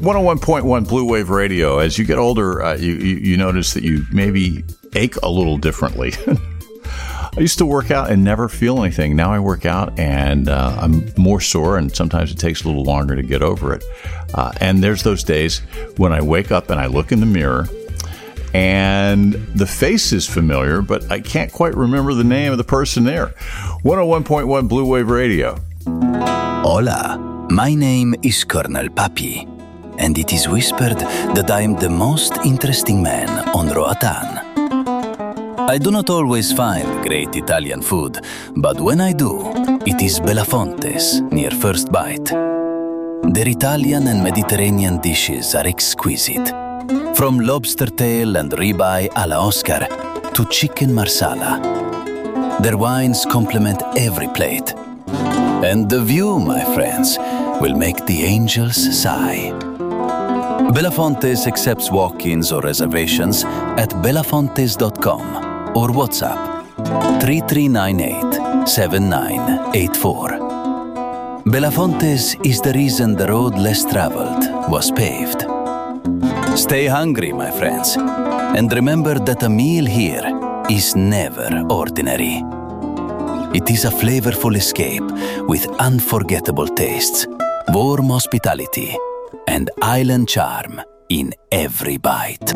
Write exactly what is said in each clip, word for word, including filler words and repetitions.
one oh one point one Blue Wave Radio. As you get older, uh, you, you you notice that you maybe ache a little differently. I used to work out and never feel anything. Now I work out and uh, I'm more sore, and sometimes it takes a little longer to get over it. Uh, and there's those days when I wake up and I look in the mirror and the face is familiar, but I can't quite remember the name of the person there. one oh one point one Blue Wave Radio. Hola, my name is Colonel Papi, and it is whispered that I am the most interesting man on Roatan. I do not always find great Italian food, but when I do, it is Belafonte's near First Bite. Their Italian and Mediterranean dishes are exquisite. From lobster tail and ribeye alla Oscar to chicken marsala. Their wines complement every plate. And the view, my friends, will make the angels sigh. Belafonte's accepts walk-ins or reservations at belafontes dot com or WhatsApp three three nine eight, seven nine eight four. Belafonte's is the reason the road less traveled was paved. Stay hungry, my friends, and remember that a meal here is never ordinary. It is a flavorful escape with unforgettable tastes, warm hospitality, and island charm in every bite.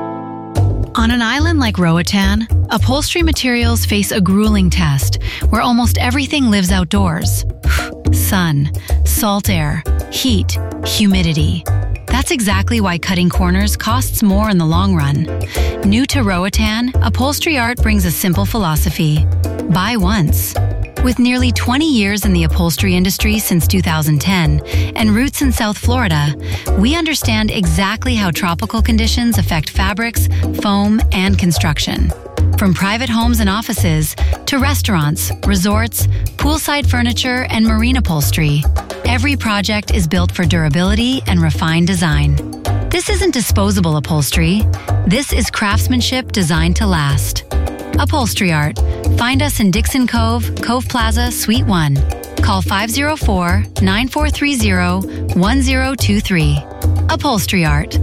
On an island like Roatan, upholstery materials face a grueling test where almost everything lives outdoors. Sun, salt air, heat, humidity. That's exactly why cutting corners costs more in the long run. New to Roatan, Upholstery Art brings a simple philosophy: buy once. With nearly twenty years in the upholstery industry since two thousand ten and roots in South Florida, we understand exactly how tropical conditions affect fabrics, foam, and construction. From private homes and offices to restaurants, resorts, poolside furniture, and marine upholstery, every project is built for durability and refined design. This isn't disposable upholstery. This is craftsmanship designed to last. Upholstery Art. Find us in Dixon Cove, Cove Plaza, Suite one. Call five oh four, nine four three oh, one oh two three. Upholstery Art.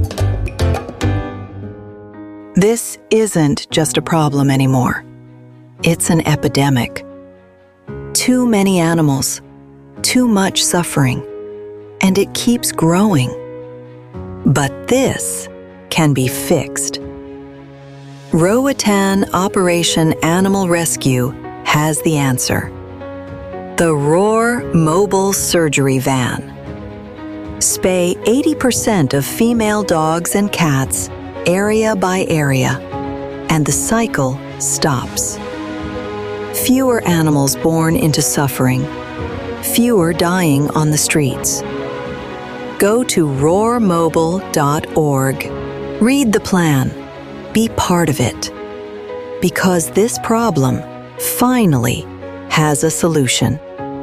This isn't just a problem anymore. It's an epidemic. Too many animals, too much suffering, and it keeps growing. But this can be fixed. Roatan Operation Animal Rescue has the answer. The Roar Mobile Surgery Van. Spay eighty percent of female dogs and cats area by area, and the cycle stops. Fewer animals born into suffering, fewer dying on the streets. Go to roar mobile dot org. Read the plan. Be part of it. Because this problem finally has a solution.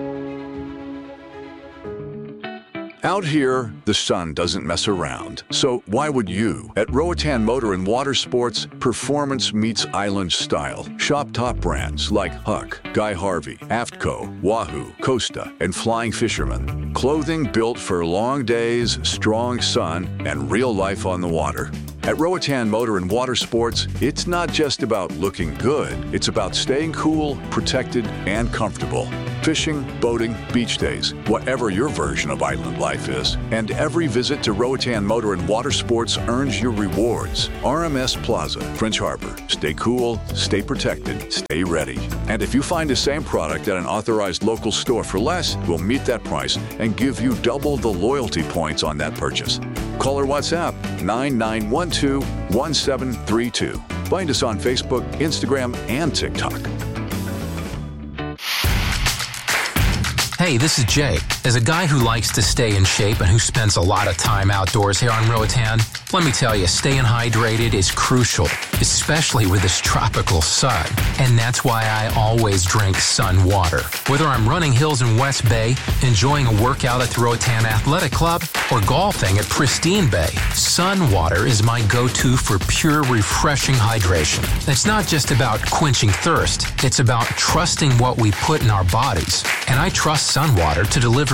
Out here, the sun doesn't mess around. So why would you? At Roatan Motor and Water Sports, performance meets island style. Shop top brands like Huck, Guy Harvey, Aftco, Wahoo, Costa, and Flying Fisherman. Clothing built for long days, strong sun, and real life on the water. At Roatan Motor and Water Sports, it's not just about looking good. It's about staying cool, protected, and comfortable. Fishing, boating, beach days, whatever your version of island life is. And every visit to Roatan Motor and Water Sports earns your rewards. R M S Plaza, French Harbor. Stay cool, stay protected, stay ready. And if you find the same product at an authorized local store for less, we'll meet that price and give you double the loyalty points on that purchase. Call or WhatsApp nine nine one two, one seven three two. Find us on Facebook, Instagram, and TikTok. Hey, this is Jay. As a guy who likes to stay in shape and who spends a lot of time outdoors here on Roatan, let me tell you, staying hydrated is crucial, especially with this tropical sun. And that's why I always drink Sun Water. Whether I'm running hills in West Bay, enjoying a workout at the Roatan Athletic Club, or golfing at Pristine Bay, Sun Water is my go-to for pure, refreshing hydration. It's not just about quenching thirst, it's about trusting what we put in our bodies. And I trust Sun Water to deliver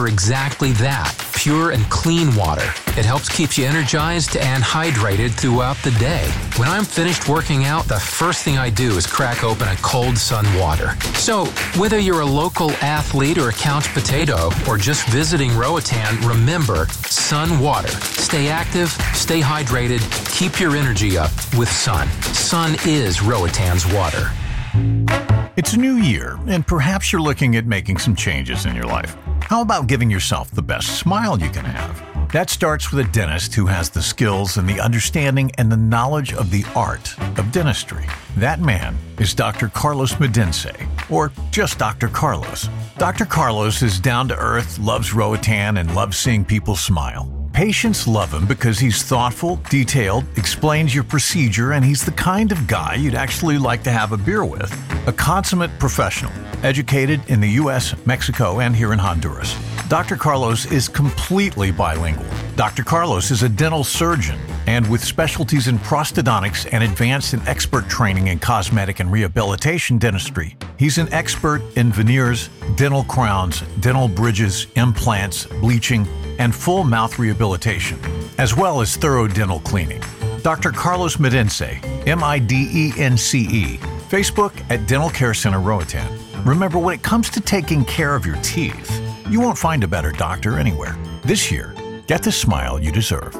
for exactly that, pure and clean water. It helps keep you energized and hydrated throughout the day. When I'm finished working out, the first thing I do is crack open a cold Sun water. So, whether you're a local athlete or a couch potato, or just visiting Roatan, remember, Sun water. Stay active, stay hydrated, keep your energy up with Sun. Sun is Roatan's water. It's a new year, and perhaps you're looking at making some changes in your life. How about giving yourself the best smile you can have? That starts with a dentist who has the skills and the understanding and the knowledge of the art of dentistry. That man is Doctor Carlos Medince, or just Doctor Carlos. Doctor Carlos is down to earth, loves Roatan, and loves seeing people smile. Patients love him because he's thoughtful, detailed, explains your procedure, and he's the kind of guy you'd actually like to have a beer with. A consummate professional, educated in the U S, Mexico, and here in Honduras. Doctor Carlos is completely bilingual. Doctor Carlos is a dental surgeon, and with specialties in prosthodontics and advanced and expert training in cosmetic and rehabilitation dentistry. He's an expert in veneers, dental crowns, dental bridges, implants, bleaching, and full mouth rehabilitation, as well as thorough dental cleaning. Doctor Carlos Medince, M I D E N C E, Facebook at Dental Care Center Roatan. Remember, when it comes to taking care of your teeth, you won't find a better doctor anywhere. This year, get the smile you deserve.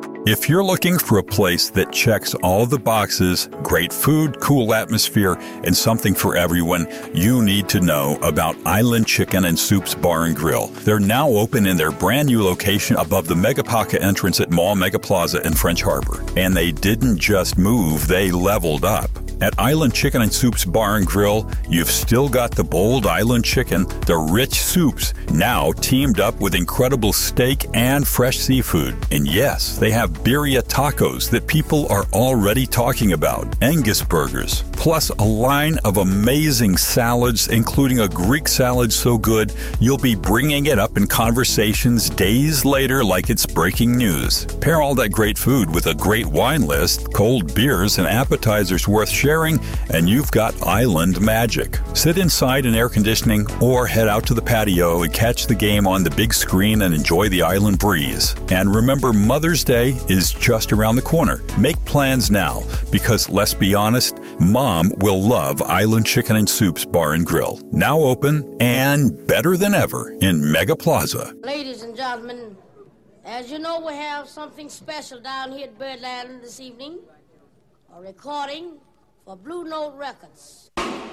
If you're looking for a place that checks all the boxes, great food, cool atmosphere, and something for everyone, you need to know about Island Chicken and Soups Bar and Grill. They're now open in their brand new location above the Megapaca entrance at Mall Mega Plaza in French Harbor. And they didn't just move, they leveled up. At Island Chicken and Soups Bar and Grill, you've still got the bold island chicken, the rich soups, now teamed up with incredible steak and fresh seafood. And yes, they have birria tacos that people are already talking about, Angus burgers, plus a line of amazing salads, including a Greek salad so good you'll be bringing it up in conversations days later like it's breaking news. Pair all that great food with a great wine list, cold beers, and appetizers worth sharing, and you've got island magic. Sit inside in air conditioning or head out to the patio and catch the game on the big screen and enjoy the island breeze. And remember, Mother's Day is just around the corner. Make plans now, because let's be honest, Mom will love Island Chicken and Soups Bar and Grill. Now open and better than ever in Mega Plaza. Ladies and gentlemen, as you know, we have something special down here at Birdland this evening. A recording for Blue Note Records.